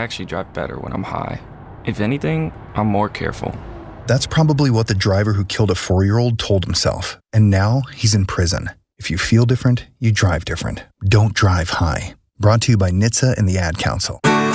actually drive better when I'm high. If anything, I'm more careful. That's probably what the driver who killed a 4-year-old told himself, and now he's in prison. If you feel different, you drive different. Don't drive high. Brought to you by NHTSA and the Ad Council.